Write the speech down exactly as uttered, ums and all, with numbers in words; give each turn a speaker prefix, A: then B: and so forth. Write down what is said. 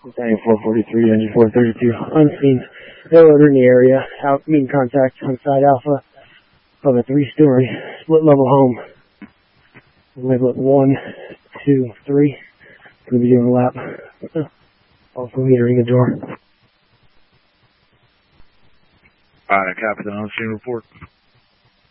A: Daniel four forty-three, engine four thirty-two, unseen. No odor in the area. Out, mean contact on side Alpha of a three-story split level home. Label it one, two, three. Going to be doing a lap. Also metering the door.
B: Alright, Captain, on scene report.